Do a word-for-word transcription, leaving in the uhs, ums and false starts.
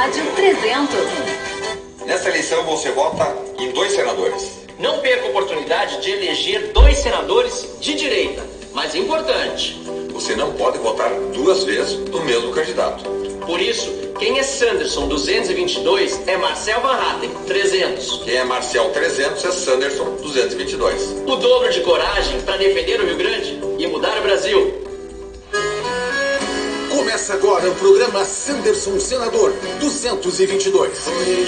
Rádio trezentos. Nessa eleição você vota em dois senadores. Não perca a oportunidade de eleger dois senadores de direita. Mas importante, você não pode votar duas vezes no mesmo candidato. Por isso, quem é Sanderson duzentos e vinte e dois é Marcel Van Hatten, trezentos. Quem é Marcel trezentos é Sanderson duzentos e vinte e dois. O dobro de coragem para defender o Rio Grande e mudar o Brasil. Começa agora o programa Sanderson Senador duzentos e vinte e dois.